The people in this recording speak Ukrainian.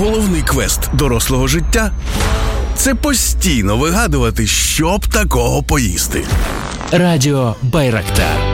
Головний квест дорослого життя – це постійно вигадувати, що б такого поїсти. Радіо Байрактар.